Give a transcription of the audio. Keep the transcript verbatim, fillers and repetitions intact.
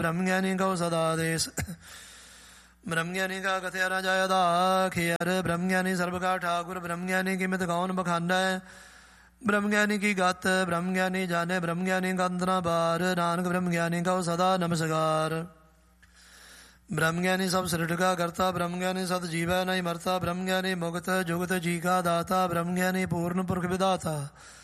ब्रह्म ज्ञानी गौ सदा देश ब्रह्म ज्ञानी का कथया न जायदा खेयर ब्रह्म ज्ञानी सर्व का ठाकुर ब्रह्म ज्ञानी की मित कौन बखाना है ब्रह्म ज्ञानी की गत ब्रह्म ज्ञानी जाने ब्रह्म ज्ञानी का अंतना बार नानक ब्रह्म ज्ञानी का सदा नमस्कार ब्रह्म ज्ञानी सब सृष्टि का करता ब्रह्म ज्ञानी सत जीव नहीं मरता ब्रह्म ज्ञानी मुक्त जुगत जी का दाता ब्रह्म ज्ञानी पूर्ण पुरख विदाता